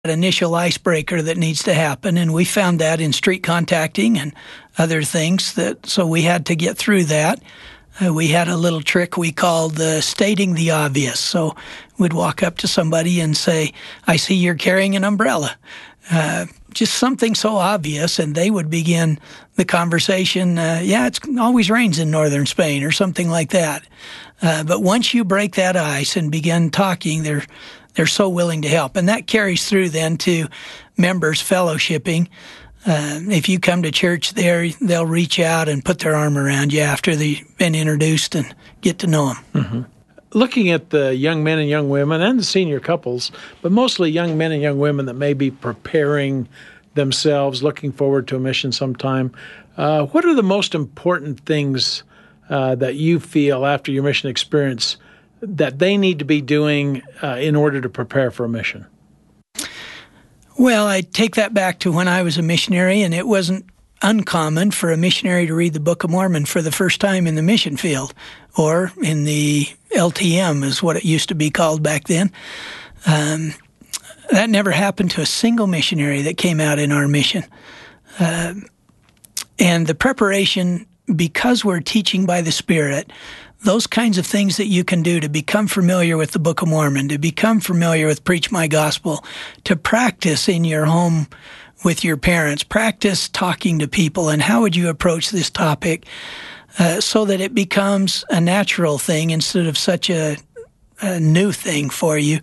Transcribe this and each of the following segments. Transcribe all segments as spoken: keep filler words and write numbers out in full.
initial icebreaker that needs to happen, and we found that in street contacting and other things. That so we had to get through that. Uh, we had a little trick we called uh, stating the obvious. So we'd walk up to somebody and say, "I see you're carrying an umbrella." Uh, just something so obvious, and they would begin the conversation. Uh, yeah, it always rains in northern Spain, or something like that. Uh, but once you break that ice and begin talking, they're they're so willing to help, and that carries through then to members fellowshipping. Uh, if you come to church there, they'll reach out and put their arm around you after they've been introduced and get to know them. Mm-hmm. Looking at the young men and young women and the senior couples, but mostly young men and young women that may be preparing themselves, looking forward to a mission sometime, uh, what are the most important things uh, that you feel after your mission experience that they need to be doing uh, in order to prepare for a mission? Well, I take that back to when I was a missionary, and it wasn't uncommon for a missionary to read the Book of Mormon for the first time in the mission field, or in the L T M is what it used to be called back then. Um, that never happened to a single missionary that came out in our mission. Uh, and the preparation, because we're teaching by the Spirit, those kinds of things that you can do to become familiar with the Book of Mormon, to become familiar with Preach My Gospel, to practice in your home with your parents, practice talking to people, and how would you approach this topic uh, so that it becomes a natural thing instead of such a, a new thing for you.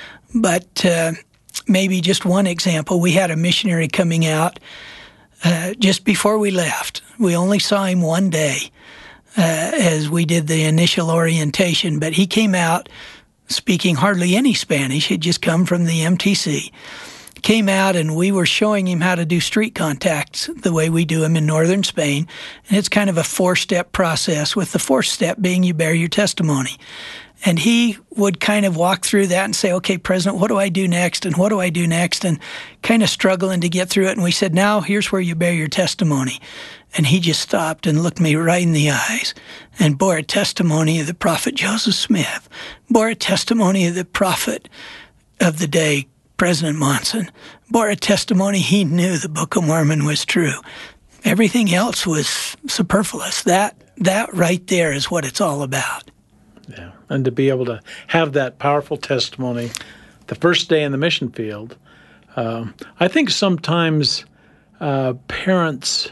But uh, maybe just one example, we had a missionary coming out uh, just before we left. We only saw him one day. Uh, as we did the initial orientation, but he came out speaking hardly any Spanish. He'd just come from the M T C. Came out, and we were showing him how to do street contacts the way we do them in northern Spain. And it's kind of a four-step process, with the fourth step being you bear your testimony. And he would kind of walk through that and say, "Okay, President, what do I do next? And what do I do next?" And kind of struggling to get through it. And we said, "Now, here's where you bear your testimony." And he just stopped and looked me right in the eyes and bore a testimony of the prophet Joseph Smith, bore a testimony of the prophet of the day, President Monson, bore a testimony he knew the Book of Mormon was true. Everything else was superfluous. That that right there is what it's all about. Yeah, and to be able to have that powerful testimony the first day in the mission field. Uh, I think sometimes uh, parents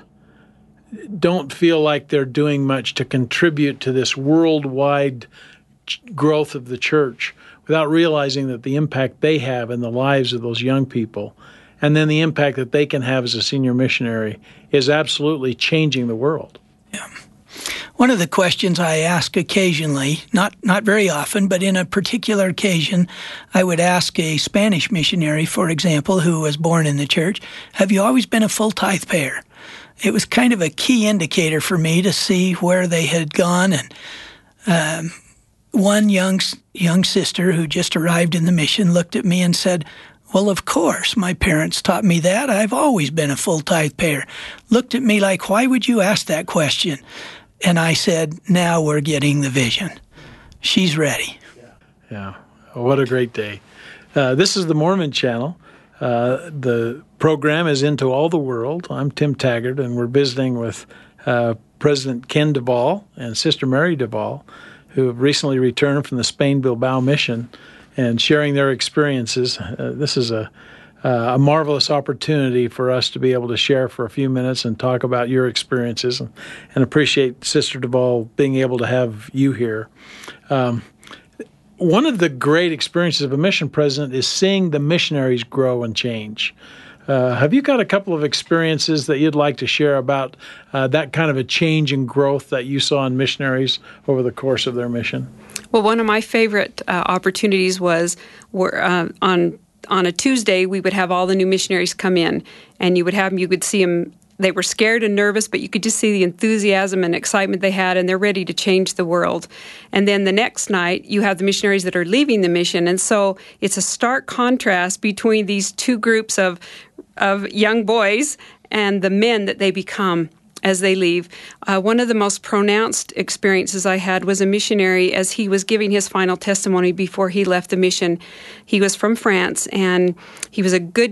don't feel like they're doing much to contribute to this worldwide ch- growth of the church without realizing that the impact they have in the lives of those young people, and then the impact that they can have as a senior missionary, is absolutely changing the world. Yeah. One of the questions I ask occasionally, not not very often, but in a particular occasion, I would ask a Spanish missionary, for example, who was born in the church, "Have you always been a full tithe payer?" It was kind of a key indicator for me to see where they had gone. And um, one young young sister who just arrived in the mission looked at me and said, "Well, of course, my parents taught me that. I've always been a full tithe payer." Looked at me like, "Why would you ask that question?" And I said, "Now we're getting the vision. She's ready." Yeah, what a great day. Uh, this is the Mormon Channel. Uh, the program is Into All the World. I'm Tim Taggart, and we're visiting with uh, President Ken Duvall and Sister Mary Duvall, who have recently returned from the Spain Bilbao mission and sharing their experiences. Uh, this is a, uh, a marvelous opportunity for us to be able to share for a few minutes and talk about your experiences, and, and appreciate Sister Duvall being able to have you here. Um, One of the great experiences of a mission president is seeing the missionaries grow and change. Uh, have you got a couple of experiences that you'd like to share about uh, that kind of a change and growth that you saw in missionaries over the course of their mission? Well, one of my favorite uh, opportunities was where, uh, on on a Tuesday we would have all the new missionaries come in, and you would have them, you could see them. They were scared and nervous, but you could just see the enthusiasm and excitement they had, and they're ready to change the world. And then the next night, you have the missionaries that are leaving the mission. And so it's a stark contrast between these two groups of of young boys and the men that they become. as they leave. Uh, one of the most pronounced experiences I had was a missionary as he was giving his final testimony before he left the mission. He was from France, and he was a good